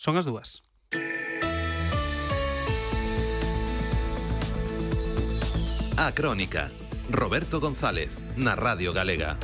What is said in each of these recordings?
Son as 2. A Crónica. Roberto González, na Radio Galega.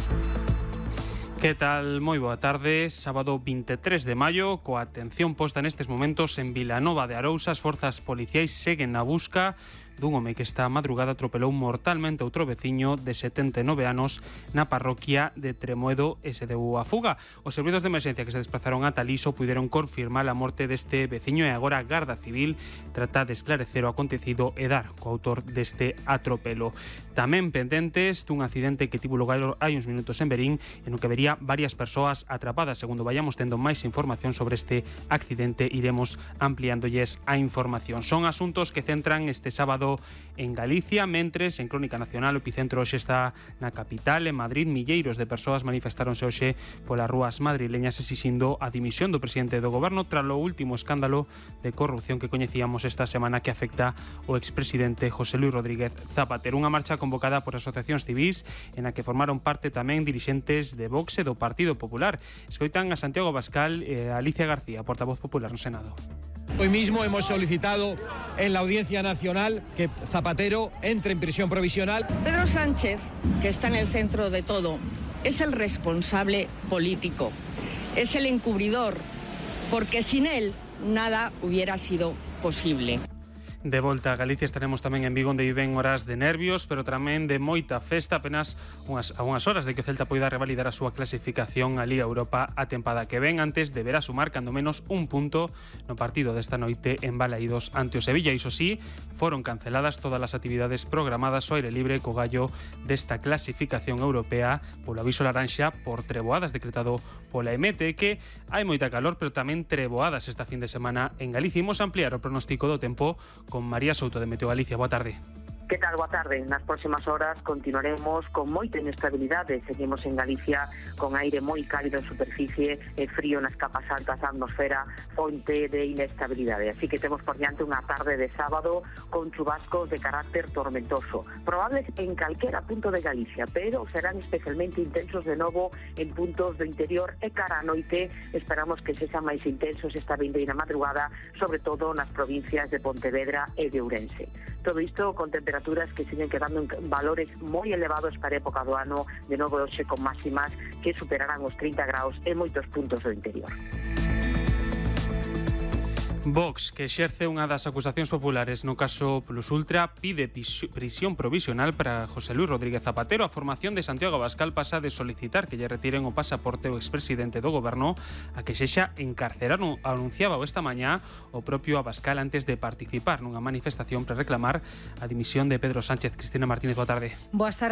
Que tal? Moi boa tarde. Sábado 23 de maio, coa atención posta nestes momentos en Vilanova de Arousa, as forzas policiais seguen na busca dun home que esta madrugada atropelou mortalmente outro veciño de 79 anos na parroquia de Tremoedo e se deu a fuga. Os servizos de emerxencia que se desplazaron a Taliso puideron confirmar a morte deste veciño e agora a Garda Civil trata de esclarecer o acontecido e dar co autor deste atropelo. Tamén pendentes dun accidente que tivo lugar hai uns minutos en Verín e no que vería varias persoas atrapadas. Segundo vayamos tendo máis información sobre este accidente, iremos ampliándolles a información. Son asuntos que centran este sábado en Galicia, mentres en Crónica Nacional o epicentro hoxe está na capital, en Madrid. Milleiros de persoas manifestaronse hoxe polas rúas madrileñas exixindo a dimisión do presidente do goberno tras o último escándalo de corrupción que coñecíamos esta semana que afecta ao expresidente José Luis Rodríguez Zapatero. Unha marcha convocada por asociacións civís en a que formaron parte tamén dirixentes de Vox e do Partido Popular. Escoitan a Santiago Abascal e a Alicia García, portavoz popular no Senado. Hoy mismo hemos solicitado en la Audiencia Nacional que Zapatero entre en prisión provisional. Pedro Sánchez, que está en el centro de todo, es el responsable político, es el encubridor, porque sin él nada hubiera sido posible. De volta a Galicia estaremos tamén en Vigo, onde viven horas de nervios, pero tamén de moita festa, apenas a unhas horas de que o Celta poida revalidar a súa clasificación a Liga Europa a tempada que ven. Antes deberá sumar cando menos un punto no partido desta noite en Balaídos ante o Sevilla. Iso sí, foron canceladas todas as actividades programadas ao aire libre co gallo desta clasificación europea polo aviso laranxa por treboadas decretado pola EMET, que hai moita calor, pero tamén treboadas esta fin de semana en Galicia. Imos ampliar o pronóstico do tempo con María Souto de Meteo Galicia. Boa tarde. Que tal? Boa tarde. Nas próximas horas continuaremos con moita inestabilidade. Seguimos en Galicia con aire moi cálido en superficie e frío nas capas altas da atmosfera, fonte de inestabilidade. Así que temos por diante unha tarde de sábado con chubascos de carácter tormentoso, probables en calquera punto de Galicia, pero serán especialmente intensos de novo en puntos do interior e cara a noite esperamos que sexan máis intensos esta vindeira madrugada, sobre todo nas provincias de Pontevedra e de Ourense. Todo isto con temperaturas que siguen quedando en valores moi elevados para a época do ano, de novo hoxe con máximas que superarán os 30 graus en moitos puntos do interior. Vox, que exerce unha das acusacións populares no caso Plus Ultra, pide prisión provisional para José Luis Rodríguez Zapatero. A formación de Santiago Abascal pasa de solicitar que lle retiren o pasaporte ao expresidente do goberno a que sexa encarcerado. Anunciaba esta mañá o propio Abascal antes de participar nunha manifestación para reclamar a dimisión de Pedro Sánchez. Cristina Martínez, boa tarde. Boas tardes.